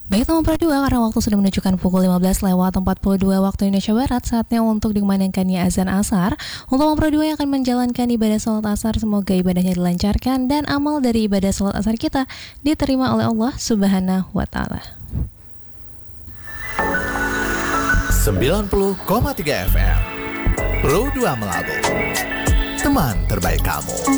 Baik teman Pro 2, karena waktu sudah menunjukkan pukul 15:42 waktu Indonesia Barat, saatnya untuk dikumandangkannya azan asar. Untuk teman Pro 2 yang akan menjalankan ibadah salat asar, semoga ibadahnya dilancarkan dan amal dari ibadah salat asar kita diterima oleh Allah Subhanahu wa Ta'ala. 90,3 FM Pro 2 Melabu, teman terbaik kamu.